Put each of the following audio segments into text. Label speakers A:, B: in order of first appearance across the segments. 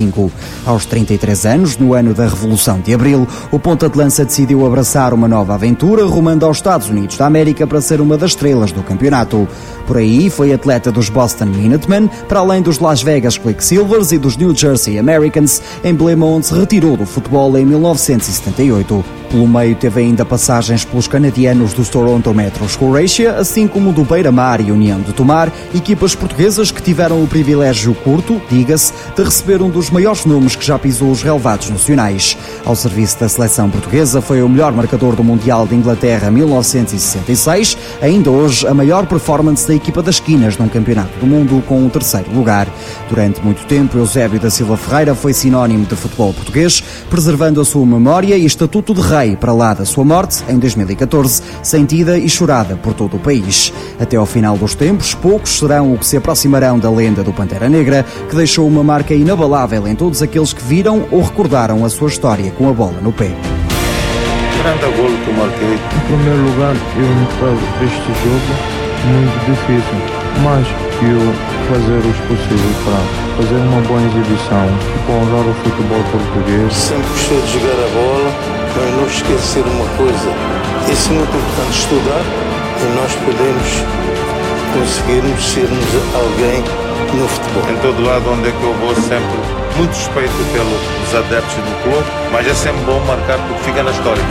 A: 2025. Aos 33 anos, no ano da Revolução de Abril, o ponta de lança decidiu abraçar uma nova aventura, rumando aos Estados Unidos da América para ser uma das estrelas do campeonato. Por aí, foi atleta dos Boston Minutemen, para além dos Las Vegas Quicksilvers e dos New Jersey Americans, emblema onde se retirou do futebol em 1978. Pelo meio, teve ainda passagens pelos canadianos dos Toronto Metros Croatia, assim como do Beira-Mar e União de Tomar, equipas portuguesas que tiveram o privilégio curto, diga-se, de receber um dos maiores nomes que já pisou os relevados nacionais. Ao serviço da seleção portuguesa, foi o melhor marcador do Mundial de Inglaterra 1966, ainda hoje a maior performance da equipa das esquinas num campeonato do mundo, com o terceiro lugar. Durante muito tempo, Eusébio da Silva Ferreira foi sinónimo de futebol português, preservando a sua memória e estatuto de rei para lá da sua morte, em 2014, sentida e chorada por todo o país. Até ao final dos tempos, poucos serão o que se aproximarão da lenda do Pantera Negra, que deixou uma marca inabalável em todos aqueles que viram ou recordaram a sua história com a bola no pé.
B: Grande golo que eu marquei.
C: Em primeiro lugar, eu entrava este jogo muito difícil, mas eu fazer os possíveis para fazer uma boa exibição e para honrar o futebol português.
B: Sempre gostou de jogar a bola, mas não esquecer uma coisa: isso é muito importante, estudar, e nós podemos conseguirmos sermos alguém no futebol. Em todo lado onde é que eu vou, sempre muito respeito pelos adeptos do clube, mas é sempre bom marcar porque fica na história.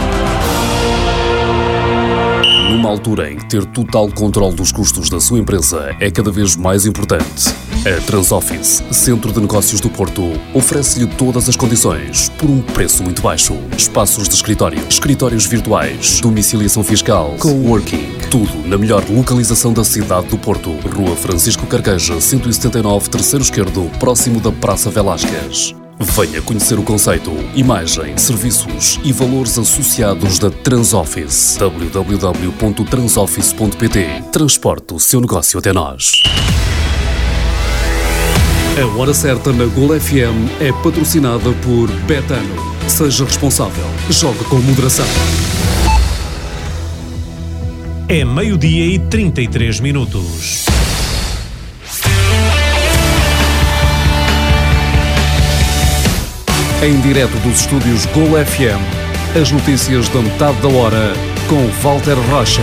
D: Numa altura em que ter total controle dos custos da sua empresa é cada vez mais importante, a Transoffice, Centro de Negócios do Porto, oferece-lhe todas as condições por um preço muito baixo. Espaços de escritório, escritórios virtuais, domiciliação fiscal, coworking, tudo na melhor localização da cidade do Porto. Rua Francisco Carqueja, 179, terceiro esquerdo, próximo da Praça Velásquez. Venha conhecer o conceito, imagem, serviços e valores associados da Transoffice. www.transoffice.pt. Transporte o seu negócio até nós. A Hora Certa na Gol FM é patrocinada por Betano. Seja responsável. Jogue com moderação.
E: É 12:33.
D: Em direto dos estúdios Gol FM, as notícias da metade da hora com Walter Rocha.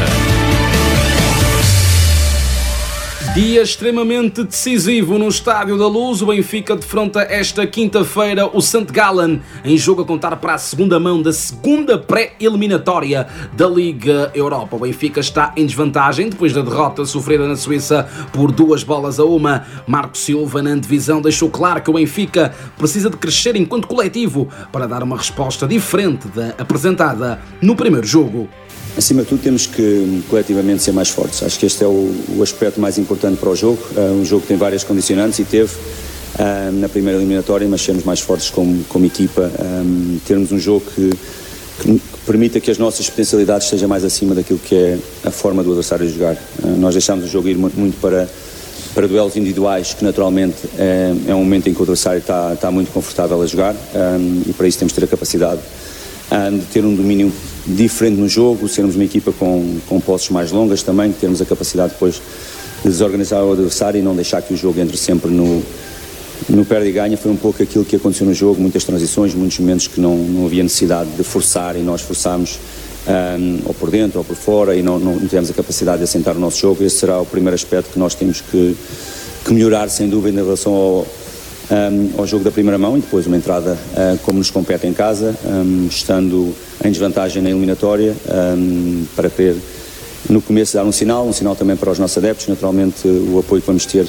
F: Dia extremamente decisivo no Estádio da Luz. O Benfica defronta esta quinta-feira o St. Gallen, em jogo a contar para a segunda mão da segunda pré-eliminatória da Liga Europa. O Benfica está em desvantagem depois da derrota sofrida na Suíça por 2-1. Marco Silva, na antevisão, deixou claro que o Benfica precisa de crescer enquanto coletivo para dar uma resposta diferente da apresentada no primeiro jogo.
G: Acima de tudo, temos que coletivamente ser mais fortes. Acho que este é o aspecto mais importante para o jogo. Um jogo tem várias condicionantes e teve na primeira eliminatória, mas sermos mais fortes como equipa, termos um jogo que permita que as nossas potencialidades estejam mais acima daquilo que é a forma do adversário jogar. Nós deixámos o jogo ir muito para duelos individuais, que naturalmente é um momento em que o adversário está muito confortável a jogar, e para isso temos de ter a capacidade de ter um domínio diferente no jogo, sermos uma equipa com posses mais longas também, termos a capacidade depois de desorganizar o adversário e não deixar que o jogo entre sempre no perde e ganha. Foi um pouco aquilo que aconteceu no jogo, muitas transições, muitos momentos que não havia necessidade de forçar, e nós forçámos ou por dentro ou por fora, e não tivemos a capacidade de assentar o nosso jogo. Esse será o primeiro aspecto que nós temos que melhorar, sem dúvida, em relação ao jogo da primeira mão, e depois uma entrada como nos compete em casa, estando em desvantagem na eliminatória, para querer no começo dar um sinal também para os nossos adeptos. Naturalmente o apoio que vamos ter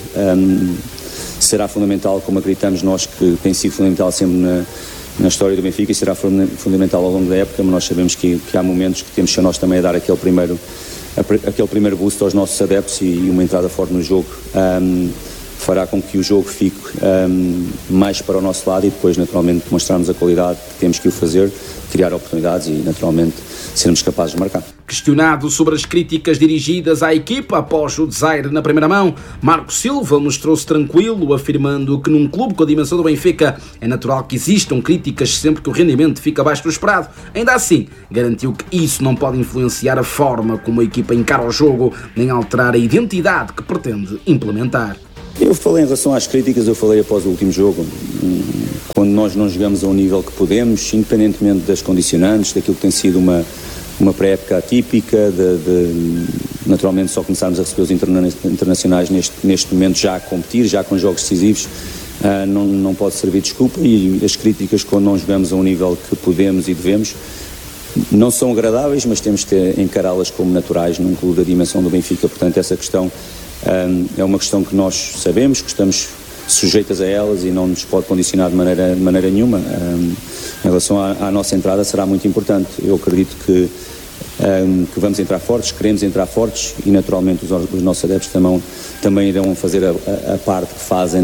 G: será fundamental, como acreditamos nós que tem sido fundamental sempre na história do Benfica, e será fundamental ao longo da época, mas nós sabemos que há momentos que temos que nós também a dar aquele primeiro boost aos nossos adeptos, e uma entrada forte no jogo fará com que o jogo fique mais para o nosso lado, e depois naturalmente demonstrarmos a qualidade que temos que o fazer, criar oportunidades e naturalmente sermos capazes de marcar.
F: Questionado sobre as críticas dirigidas à equipa após o desaire na primeira mão, Marco Silva mostrou-se tranquilo, afirmando que num clube com a dimensão do Benfica é natural que existam críticas sempre que o rendimento fica abaixo do esperado. Ainda assim, garantiu que isso não pode influenciar a forma como a equipa encara o jogo, nem alterar a identidade que pretende implementar.
G: Eu falei em relação às críticas, eu falei após o último jogo, quando nós não jogamos ao nível que podemos, independentemente das condicionantes, daquilo que tem sido uma pré-época atípica, naturalmente só começarmos a receber os internacionais neste momento já a competir, já com jogos decisivos, não pode servir de desculpa, e as críticas quando não jogamos a um nível que podemos e devemos não são agradáveis, mas temos que encará-las como naturais num clube da dimensão do Benfica. Portanto, essa questão é uma questão que nós sabemos, que estamos sujeitas a elas e não nos pode condicionar de maneira nenhuma. Em relação à nossa entrada, será muito importante. Eu acredito que vamos entrar fortes, queremos entrar fortes, e naturalmente os nossos adeptos também irão fazer a parte que fazem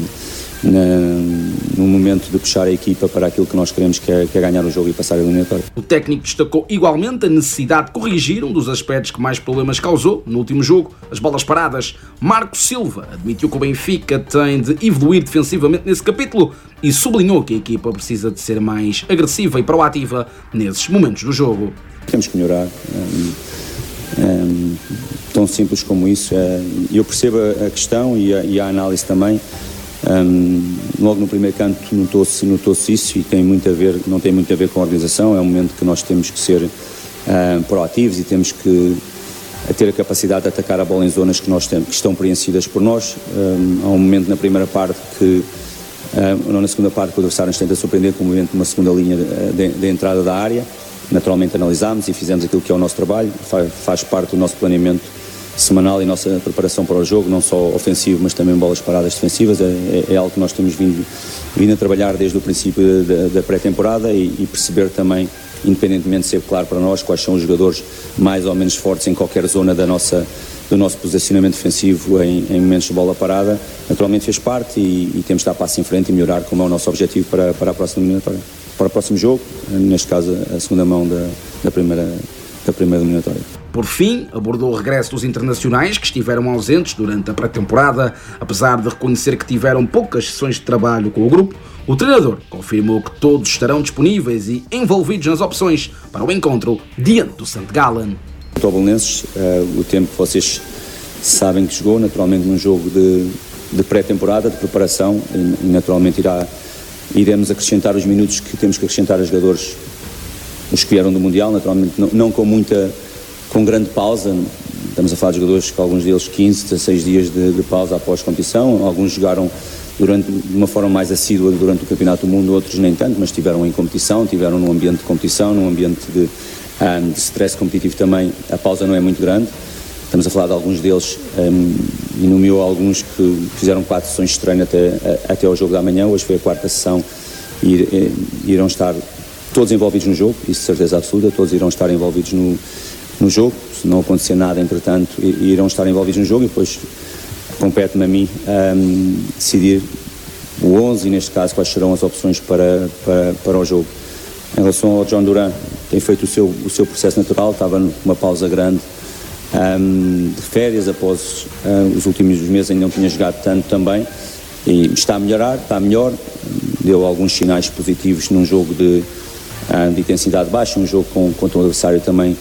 G: no momento de puxar a equipa para aquilo que nós queremos, que é ganhar o jogo e passar a eliminatória.
F: O técnico destacou igualmente a necessidade de corrigir um dos aspectos que mais problemas causou no último jogo, as bolas paradas. Marco Silva admitiu que o Benfica tem de evoluir defensivamente nesse capítulo e sublinhou que a equipa precisa de ser mais agressiva e proativa nesses momentos do jogo.
G: Temos que melhorar, tão simples como isso. Eu percebo a questão e a análise também. Logo no primeiro canto notou-se isso, e não tem muito a ver com a organização. É um momento que nós temos que ser proativos e temos que ter a capacidade de atacar a bola em zonas que estão preenchidas por nós. Há um momento na primeira parte não na segunda parte, que o adversário nos tenta surpreender com o movimento de uma segunda linha de entrada da área. Naturalmente analisámos e fizemos aquilo que é o nosso trabalho, faz parte do nosso planeamento semanal e nossa preparação para o jogo, não só ofensivo, mas também bolas paradas defensivas. É algo que nós temos vindo a trabalhar desde o princípio da pré-temporada e perceber também, independentemente de ser claro para nós, quais são os jogadores mais ou menos fortes em qualquer zona do nosso posicionamento defensivo em momentos de bola parada. Naturalmente fez parte e temos de dar passo em frente e melhorar, como é o nosso objetivo para a próxima eliminatória. Para o próximo jogo, neste caso a segunda mão da primeira eliminatória.
F: Por fim, abordou o regresso dos internacionais que estiveram ausentes durante a pré-temporada. Apesar de reconhecer que tiveram poucas sessões de trabalho com o grupo, o treinador confirmou que todos estarão disponíveis e envolvidos nas opções para o encontro diante do St. Gallen.
G: Quanto ao Belenenses, o tempo que vocês sabem que jogou, naturalmente num jogo de pré-temporada, de preparação, e naturalmente iremos acrescentar os minutos que temos que acrescentar a jogadores, os que vieram do Mundial, naturalmente não com grande pausa. Estamos a falar de jogadores que alguns deles 15, 16 dias de pausa após competição. Alguns jogaram de uma forma mais assídua durante o Campeonato do Mundo, outros nem tanto, mas estiveram em competição, estiveram num ambiente de competição, num ambiente de stress competitivo também. A pausa não é muito grande. Estamos a falar de alguns deles, e nomeou alguns que fizeram 4 sessões de treino até ao jogo da manhã. Hoje foi a 4ª sessão e irão estar todos envolvidos no jogo, isso de certeza absoluta. Todos irão estar envolvidos no jogo, se não acontecer nada entretanto, irão estar envolvidos no jogo, e depois compete-me a mim decidir o 11 e, neste caso, quais serão as opções para o jogo. Em relação ao John Duran, tem feito o seu processo natural, estava numa pausa grande de férias após os últimos meses, ainda não tinha jogado tanto também, e está a melhorar, está melhor, deu alguns sinais positivos num jogo de intensidade baixa, um jogo contra um adversário também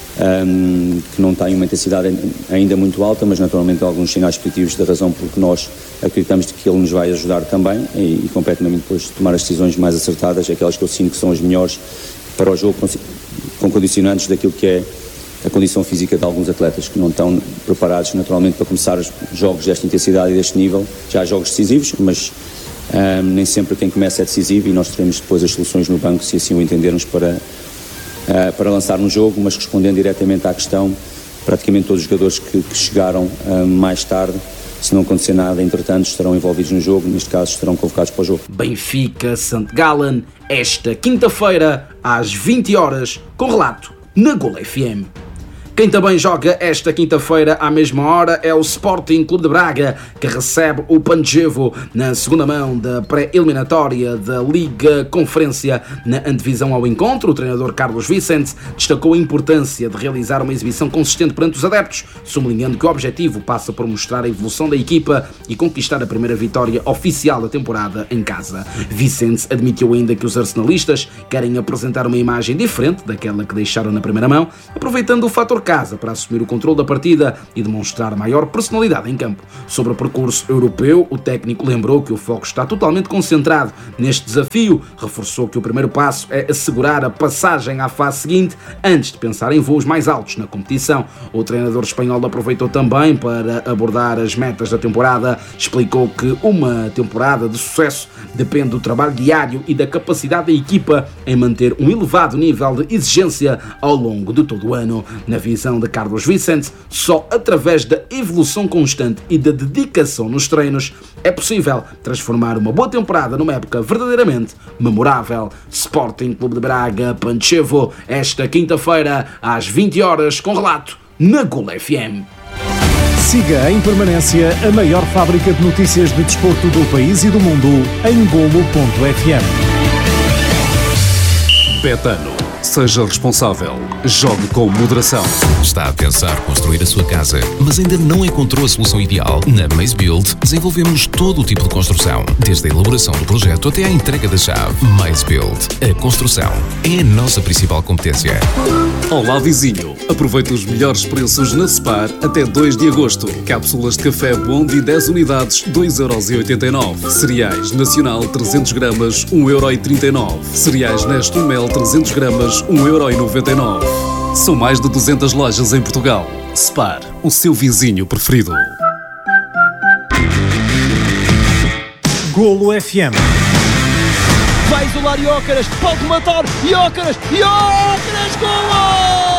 G: que não tem uma intensidade ainda muito alta, mas naturalmente alguns sinais positivos, da razão porque nós acreditamos que ele nos vai ajudar também, e completamente depois de tomar as decisões mais acertadas, aquelas que eu sinto que são as melhores para o jogo, com condicionantes daquilo que é a condição física de alguns atletas que não estão preparados naturalmente para começar os jogos desta intensidade e deste nível. Já há jogos decisivos, mas nem sempre quem começa é decisivo, e nós teremos depois as soluções no banco, se assim o entendermos, para lançar no jogo. Mas respondendo diretamente à questão, praticamente todos os jogadores que chegaram mais tarde, se não acontecer nada, entretanto, estarão envolvidos no jogo, neste caso estarão convocados para o jogo.
F: Benfica St. Gallen, esta quinta-feira, às 20 horas, com relato na Gol FM. Quem também joga esta quinta-feira à mesma hora é o Sporting Clube de Braga, que recebe o Pančevo na segunda mão da pré-eliminatória da Liga Conferência. Na antevisão ao encontro, o treinador Carlos Vicente destacou a importância de realizar uma exibição consistente perante os adeptos, sublinhando que o objetivo passa por mostrar a evolução da equipa e conquistar a primeira vitória oficial da temporada em casa. Vicente admitiu ainda que os arsenalistas querem apresentar uma imagem diferente daquela que deixaram na primeira mão, aproveitando o fator casa para assumir o controle da partida e demonstrar maior personalidade em campo. Sobre o percurso europeu, o técnico lembrou que o foco está totalmente concentrado neste desafio, reforçou que o primeiro passo é assegurar a passagem à fase seguinte antes de pensar em voos mais altos na competição. O treinador espanhol aproveitou também para abordar as metas da temporada, explicou que uma temporada de sucesso depende do trabalho diário e da capacidade da equipa em manter um elevado nível de exigência ao longo de todo o ano. Na visão de Carlos Vicente, só através da evolução constante e da dedicação nos treinos é possível transformar uma boa temporada numa época verdadeiramente memorável. Sporting Clube de Braga, Pančevo, esta quinta-feira às 20 horas com relato na Gol FM.
E: Siga em permanência a maior fábrica de notícias de desporto do país e do mundo em golo.fm.
D: Betano. Seja responsável. Jogue com moderação.
H: Está a pensar construir a sua casa, mas ainda não encontrou a solução ideal? Na Maze Build desenvolvemos todo o tipo de construção, desde a elaboração do projeto até à entrega da chave. Maze Build. A construção é a nossa principal competência.
D: Olá, vizinho. Aproveite os melhores preços na Spar até 2 de agosto. Cápsulas de café Bondi 10 unidades, 2,89€. Cereais Nacional 300 gramas, 1,39€. Cereais Nestum Mel 300 gramas, 1,99€. São mais de 200 lojas em Portugal. Spar, o seu vizinho preferido.
E: Golo FM.
I: Vai isolar Jóqueres, pode matar Jóqueres, Jóqueres, golo!